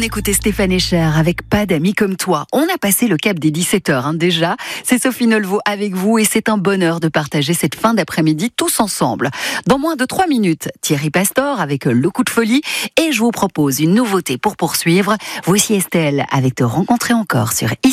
écoutait Stéphane Echer avec Pas d'amis comme toi. On a passé le cap des 17h déjà. C'est Sophie Nolvaud avec vous et c'est un bonheur de partager cette fin d'après-midi tous ensemble. Dans moins de 3 minutes, Thierry Pastor avec Le Coup de Folie et je vous propose une nouveauté pour poursuivre. Voici Estelle avec Te rencontrer encore sur